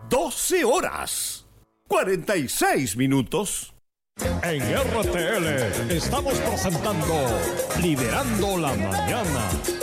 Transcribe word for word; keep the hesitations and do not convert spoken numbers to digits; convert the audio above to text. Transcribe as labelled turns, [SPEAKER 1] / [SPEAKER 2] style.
[SPEAKER 1] doce horas, cuarenta y seis minutos.
[SPEAKER 2] En R T L estamos presentando Liderando la Mañana.